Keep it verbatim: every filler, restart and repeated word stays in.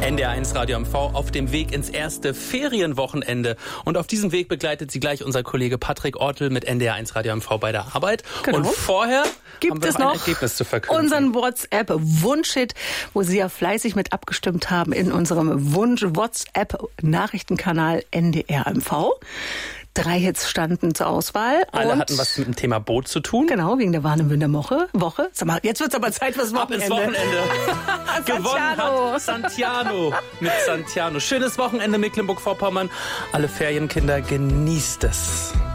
N D R eins Radio M V auf dem Weg ins erste Ferienwochenende. Und auf diesem Weg begleitet Sie gleich unser Kollege Patrick Ortel mit N D R eins Radio M V bei der Arbeit. Genau. Und vorher gibt haben wir es noch noch ein Ergebnis zu verkünden. unseren WhatsApp-Wunschhit, wo Sie ja fleißig mit abgestimmt haben in unserem Wunsch-WhatsApp-Nachrichtenkanal N D R M V. Drei Hits standen zur Auswahl. Alle und hatten was mit dem Thema Boot zu tun. Genau, wegen der Warnemünder Woche. Woche. Sag mal, jetzt wird's aber Zeit fürs Ab ins Wochenende. Wochenende. Gewonnen hat Santiano mit Santiano. Schönes Wochenende Mecklenburg-Vorpommern. Alle Ferienkinder, genießt es.